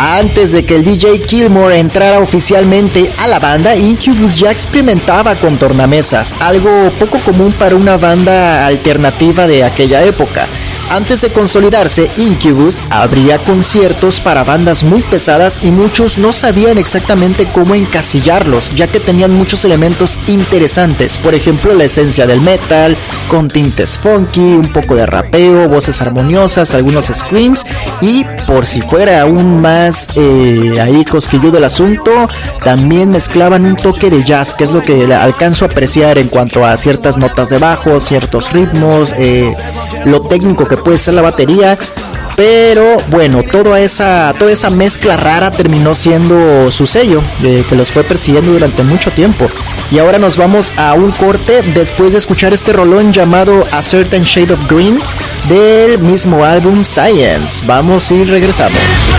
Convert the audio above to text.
Antes de que el DJ Gilmour entrara oficialmente a la banda, Incubus ya experimentaba con tornamesas, algo poco común para una banda alternativa de aquella época. Antes de consolidarse, Incubus abría conciertos para bandas muy pesadas y muchos no sabían exactamente cómo encasillarlos, ya que tenían muchos elementos interesantes, por ejemplo la esencia del metal, con tintes funky, un poco de rapeo, voces armoniosas, algunos screams y, por si fuera aún más ahí cosquilludo el asunto, también mezclaban un toque de jazz, que es lo que alcanzo a apreciar en cuanto a ciertas notas de bajo, ciertos ritmos, lo técnico que puede ser la batería. Pero bueno, toda esa mezcla rara terminó siendo su sello, que los fue persiguiendo durante mucho tiempo. Y ahora nos vamos a un corte después de escuchar este rolón llamado A Certain Shade of Green del mismo álbum Science. Vamos y regresamos.